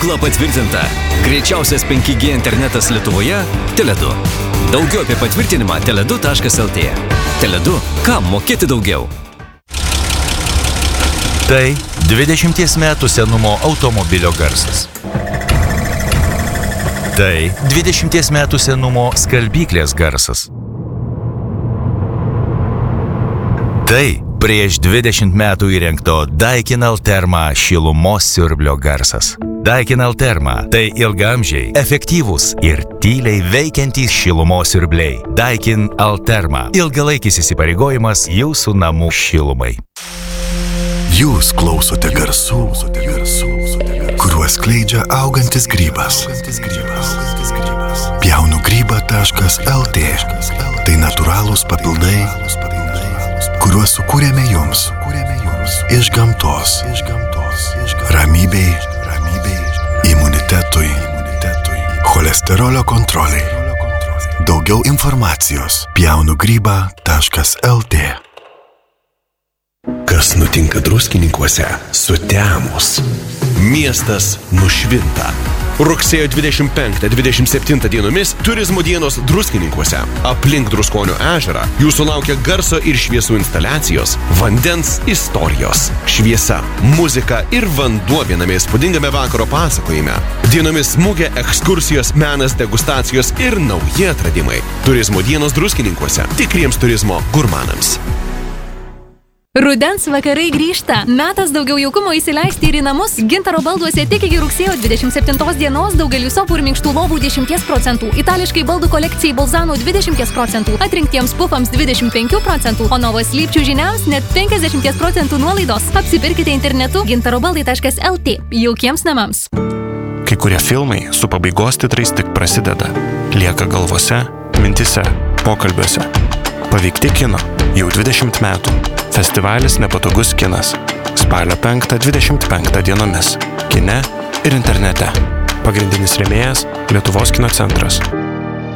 Google patvirtinta. Greičiausias 5G internetas Lietuvoje – Tele2. Daugiau apie patvirtinimą tele2.lt. Tele2. Kam mokėti daugiau? Tai 20 metų senumo automobilio garsas. Tai 20 metų senumo skalbyklės garsas. Tai prieš 20 metų įrengto Daikin Alterma šilumos siurblio garsas. Daikin Alterma – tai ilgaamžiai, efektyvūs ir tyliai veikiantys šilumos siurbliai. Daikin Alterma – ilgalaikis įsipareigojimas jūsų namų šilumai. Jūs klausote garsų, kuriuos skleidžia augantis grybas. Pjaunugryba.lt – tai natūralūs papildai, kuriuos sukūrėme jums iš gamtos. Ramybei, imunitetui, cholesterolio kontroliai. Daugiau informacijos pjaunugryba.lt. Kas nutinka Druskininkuose sutemus? Miestas nušvinta. Rugsėjo 25-27 dienomis turizmo dienos Druskininkuose. Aplink Druskonio ežerą jūsų laukia garso ir šviesų instaliacijos, vandens istorijos, šviesa, muzika ir vanduo viename įspūdingame vakaro pasakojime. Dienomis mugė, ekskursijos, menas, degustacijos ir nauji atradimai. Turizmo dienos Druskininkuose tikriems turizmo gurmanams. Rudens vakarai grįžta. Metas daugiau jaukumo įsileisti ir į namus. Gintaro balduose tik iki rugsėjo 27 dienos daugeliu sofų ir minkštų lovų 10%, itališkai baldų kolekcijai Bolzano 20%, atrinktiems pufams 25%, o Novos Lypčių žiniams net 50% nuolaidos. Apsipirkite internetu gintarobaldai.lt. Jaukiems namams. Kai kurie filmai su pabaigos titrais tik prasideda. Lieka galvose, mintise, pokalbiuose. Paveikti kino jau 20 metų. Festivalis Nepatogus kinas. Spalio 5-25 dienomis. Kine ir internete. Pagrindinis rėmėjas Lietuvos kino centras.